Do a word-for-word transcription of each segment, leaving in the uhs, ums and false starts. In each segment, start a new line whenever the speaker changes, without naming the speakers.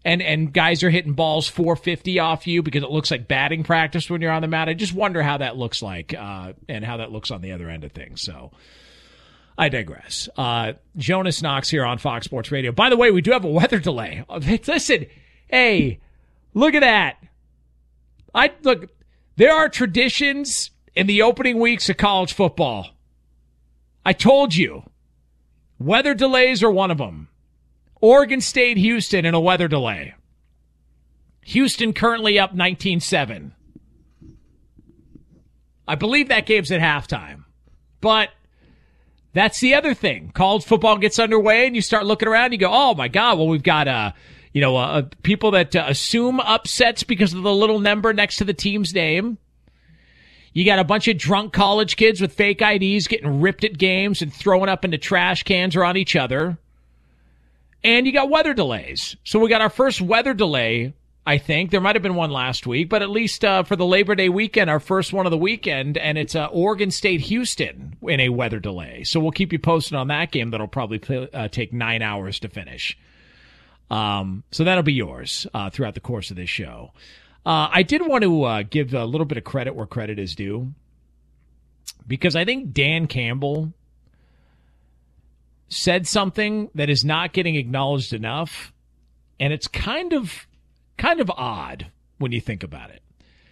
and and guys are hitting balls four fifty off you because it looks like batting practice when you're on the mound. I just wonder how that looks like uh, and how that looks on the other end of things. So I digress. Uh, Jonas Knox here on Fox Sports Radio. By the way, we do have a weather delay. Listen, hey, look at that. I look. There are traditions in the opening weeks of college football. I told you, weather delays are one of them. Oregon State, Houston in a weather delay. Houston currently up nineteen seven. I believe that game's at halftime. But that's the other thing. College football gets underway and you start looking around and you go, oh my God, well, we've got uh, you know, uh, people that uh, assume upsets because of the little number next to the team's name. You got a bunch of drunk college kids with fake I Ds getting ripped at games and throwing up into trash cans or on each other. And you got weather delays. So we got our first weather delay, I think. There might have been one last week, but at least uh, for the Labor Day weekend, our first one of the weekend, and it's uh, Oregon State, Houston in a weather delay. So we'll keep you posted on that game. That'll probably play, uh, take nine hours to finish. Um, so that'll be yours uh, throughout the course of this show. Uh, I did want to uh, give a little bit of credit where credit is due, because I think Dan Campbell said something that is not getting acknowledged enough, and it's kind of kind of odd when you think about it.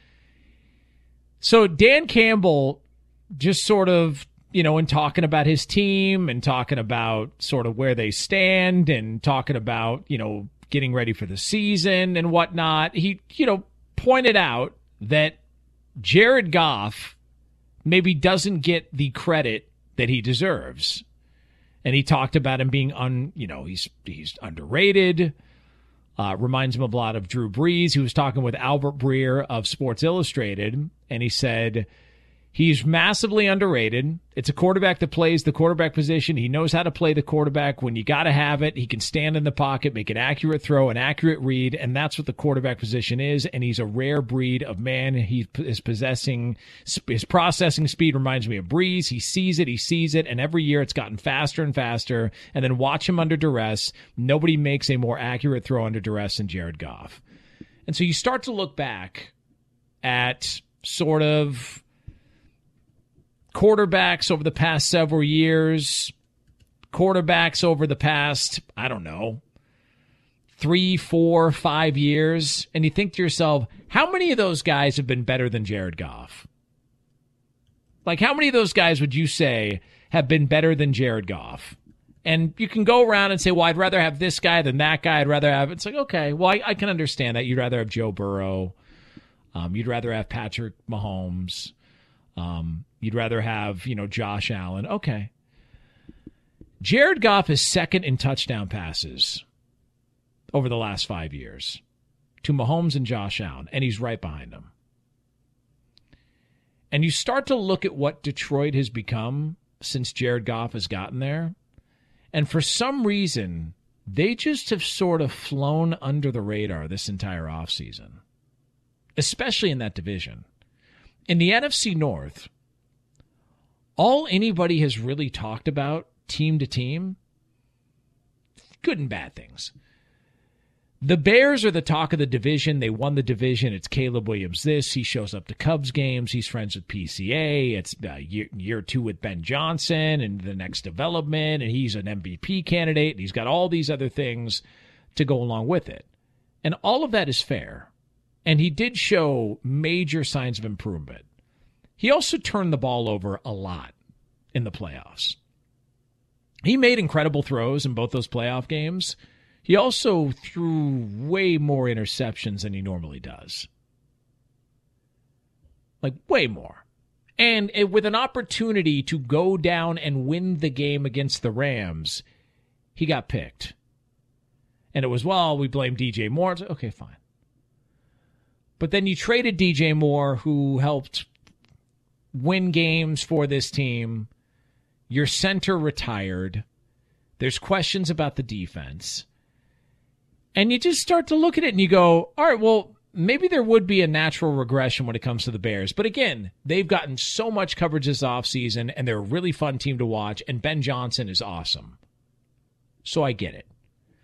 So Dan Campbell just sort of, you know, in talking about his team and talking about sort of where they stand and talking about, you know, getting ready for the season and whatnot, he, you know, pointed out that Jared Goff maybe doesn't get the credit that he deserves. And he talked about him being un, you know, he's he's underrated. Uh, reminds him a lot of Drew Brees. He was talking with Albert Breer of Sports Illustrated, and he said he's massively underrated. It's a quarterback that plays the quarterback position. He knows how to play the quarterback when you got to have it. He can stand in the pocket, make an accurate throw, an accurate read, and that's what the quarterback position is. And he's a rare breed of man. He is possessing, his processing speed reminds me of Breeze. He sees it, he sees it, and every year it's gotten faster and faster. And then watch him under duress. Nobody makes a more accurate throw under duress than Jared Goff. And so you start to look back at sort of quarterbacks over the past several years, quarterbacks over the past, I don't know, three, four, five years, and you think to yourself, how many of those guys have been better than Jared Goff? Like, how many of those guys would you say have been better than Jared Goff? And you can go around and say, well, I'd rather have this guy than that guy. I'd rather have, it's like, okay, well, I, I can understand that. You'd rather have Joe Burrow. Um, you'd rather have Patrick Mahomes. Um, you'd rather have, you know, Josh Allen. Okay. Jared Goff is second in touchdown passes over the last five years to Mahomes and Josh Allen, and he's right behind them. And you start to look at what Detroit has become since Jared Goff has gotten there, and for some reason, they just have sort of flown under the radar this entire offseason, especially in that division. In the N F C North, all anybody has really talked about team to team, good and bad things. The Bears are the talk of the division. They won the division. It's Caleb Williams this. He shows up to Cubs games. He's friends with P C A. It's uh, year, year two with Ben Johnson and the next development, and he's an M V P candidate, and he's got all these other things to go along with it. And all of that is fair. And he did show major signs of improvement. He also turned the ball over a lot in the playoffs. He made incredible throws in both those playoff games. He also threw way more interceptions than he normally does. Like, way more. And it, with an opportunity to go down and win the game against the Rams, he got picked. And it was, well, we blame D J Moore. Okay, fine. But then you traded D J Moore, who helped win games for this team. Your center retired. There's questions about the defense. And you just start to look at it and you go, all right, well, maybe there would be a natural regression when it comes to the Bears. But again, they've gotten so much coverage this offseason, and they're a really fun team to watch, and Ben Johnson is awesome. So I get it.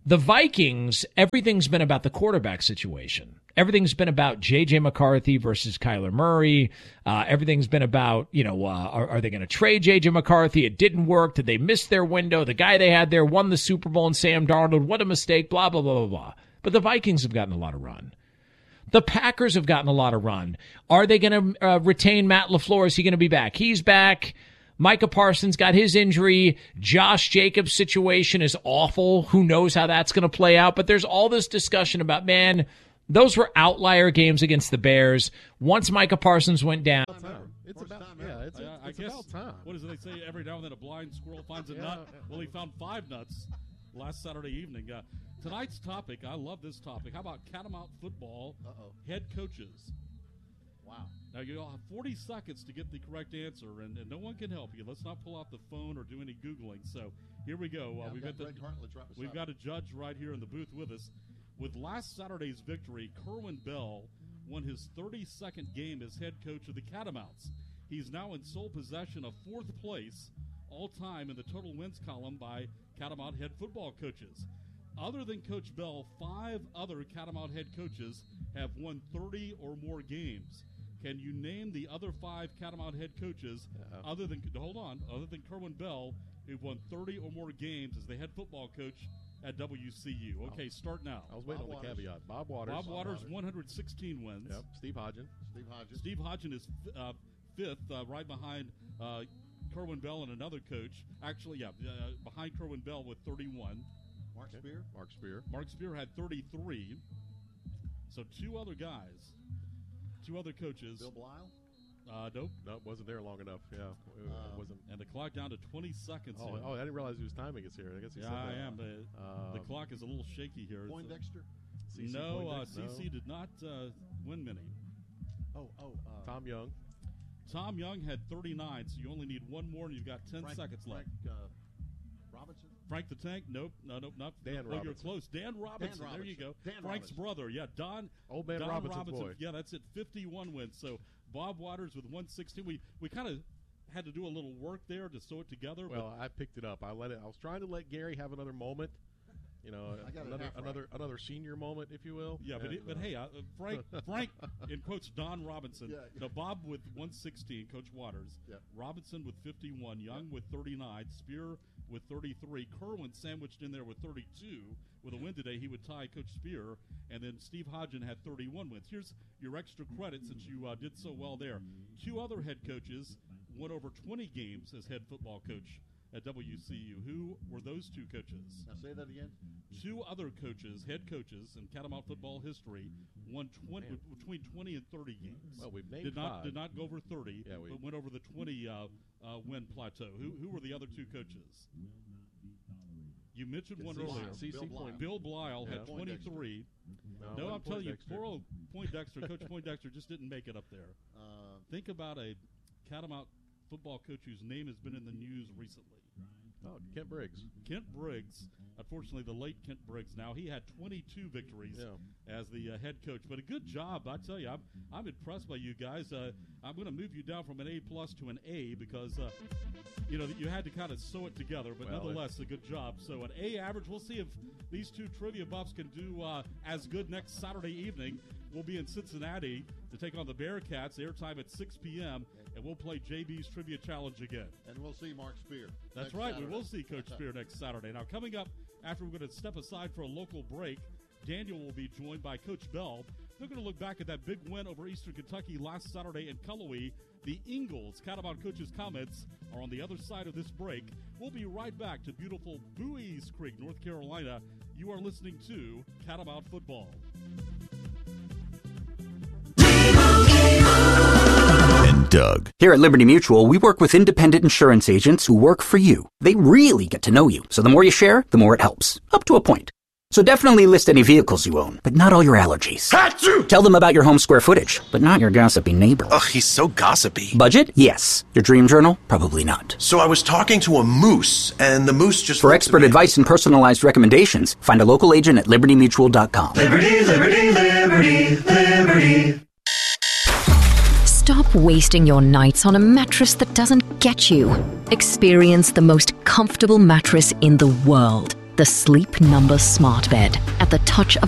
The Vikings, everything's been about the quarterback situation. Everything's been about J J McCarthy versus Kyler Murray. Uh, everything's been about, you know, uh, are, are they going to trade J J McCarthy? It didn't work. Did they miss their window? The guy they had there won the Super Bowl, and Sam Darnold. What a mistake, blah, blah, blah, blah, blah. But the Vikings have gotten a lot of run. The Packers have gotten a lot of run. Are they going to uh, retain Matt LaFleur? Is he going to be back? He's back. Micah Parsons got his injury. Josh Jacobs' situation is awful. Who knows how that's going to play out? But there's all this discussion about, man, those were outlier games against the Bears. Once Micah Parsons went down.
It's about, yeah, it's,
I, I
it's
guess,
about time.
What is it they say? Every now and then a blind squirrel finds a
Yeah.
nut. Well, he found five nuts last Saturday evening. Uh, tonight's topic, I love this topic. How about Catamount football
Uh-oh.
head coaches?
Wow.
Now, you'll have forty seconds to get the correct answer, and, and no one can help you. Let's not pull out the phone or do any Googling. So here we go.
Yeah,
uh, we've got,
got
the,
Greg Hartlidge right
we've
beside
got a judge right here in the booth with us. With last Saturday's victory, Kerwin Bell won his thirty-second game as head coach of the Catamounts. He's now in sole possession of fourth place all-time in the total wins column by Catamount head football coaches. Other than Coach Bell, five other Catamount head coaches have won thirty or more games. Can you name the other five Catamount head coaches
Uh-oh.
other than, hold on, other than Kerwin Bell, who've won thirty or more games as the head football coach at W C U? Okay, start now.
I was waiting
Bob
on the
Waters.
caveat. Bob Waters.
Bob Waters,
Waters.
one hundred sixteen wins.
Yep. Steve Hodgen.
Steve Hodges.
Steve Hodgen is uh, fifth, uh, right behind uh, Kerwin Bell and another coach. Actually, yeah, uh, behind Kerwin Bell with thirty-one.
Mark Spear.
Mark Spear.
Mark Spear had thirty-three. So two other guys, two other coaches.
Bill Blile.
Uh, nope.
No, it wasn't there long enough. Yeah. It, it
Uh,
wasn't.
And the clock down to twenty seconds
Oh,
here.
oh, I didn't realize he was timing us here. I guess he
yeah,
said
I
that.
am. But
Um,
the clock is a little shaky here. It's, uh,
Poindexter.
C C
no, uh,
Poindexter?
C C did not uh, win many.
Oh, oh. Uh,
Tom Young.
Tom Young had thirty-nine, so you only need one more, and you've got ten
Frank,
seconds left.
Frank, uh, Robinson.
Frank the Tank? Nope. No, nope, not.
Dan
oh, you're
Robinson.
close. Dan Robinson. There you
Robinson.
go.
Dan
Frank's
Robinson.
brother. Yeah, Don.
Old man
Don
Robinson's
Robinson.
boy.
Yeah, that's it. fifty-one wins. So Bob Waters with one sixteen. We we kind of had to do a little work there to sew it together.
Well, I picked it up. I let it. I was trying to let Gary have another moment. You know,
I got it
another
half right.
another another senior moment, if you will.
Yeah, but,
And,
it, but
uh,
hey, uh, Frank, Frank, in quotes, Don Robinson.
Yeah.
No, Bob with one sixteen, Coach Waters.
Yeah.
Robinson with fifty-one, Young with thirty-nine, Spear with thirty-three, Kerwin sandwiched in there with thirty-two. With a win today, he would tie Coach Spear, and then Steve Hodgen had thirty-one wins. Here's your extra credit since you uh, did so well there. Two other head coaches won over twenty games as head football coach at W C U. Who were those two coaches?
Now say that again.
Two other coaches, head coaches in Catamount football history, won twenty between twenty and thirty games.
Well, we've named
did not
five.
did not go over thirty,
Yeah, we-
but went over the twenty uh, uh, win plateau. Who who were the other two coaches? You mentioned one
C C
earlier.
C C
Bill Blile.
Point.
Bill Blile
Yeah.
had twenty-three.
No,
No,
it
I'm
wasn't
telling you,
Poindexter.
poor old Poindexter, Coach Poindexter just didn't make it up there.
Uh,
Think about a Catamount football coach whose name has been in the news recently.
Oh, Kent Briggs.
Kent Briggs, unfortunately, the late Kent Briggs. Now he had twenty-two victories
Yeah.
as the uh, head coach, but a good job, I tell you. I'm I'm impressed by you guys. Uh, I'm going to move you down from an A plus to an A because uh, you know you had to kind of sew it together, but
Well,
nonetheless, a good job. So an A average. We'll see if these two trivia buffs can do uh, as good next Saturday evening. We'll be in Cincinnati to take on the Bearcats. Airtime at six p.m. and we'll play J B's Trivia Challenge again.
and we'll see Mark Spear.
That's
next
right.
Saturday.
We will see Coach Spear next Saturday. Now, coming up after we're going to step aside for a local break, Daniel will be joined by Coach Bell. They're going to look back at that big win over Eastern Kentucky last Saturday in Cullowhee. The Ingles, Catamount coaches' comments are on the other side of this break. We'll be right back to beautiful Bowie's Creek, North Carolina. You are listening to Catamount Football.
And Doug. Here at Liberty Mutual, we work with independent insurance agents who work for you. They really get to know you, so the more you share, the more it helps. Up to a point. So definitely list any vehicles you own, but not all your allergies.
Achoo!
Tell them about your home square footage, but not your gossipy neighbor.
Ugh, he's so gossipy.
Budget? Yes. Your dream journal? Probably not.
So I was talking to a moose, and the moose just...
For
looked at
expert
me.
advice and personalized recommendations, find a local agent at liberty mutual dot com.
Liberty, liberty, liberty, liberty.
Stop wasting your nights on a mattress that doesn't get you. Experience the most comfortable mattress in the world. The Sleep Number Smart Bed. At the touch of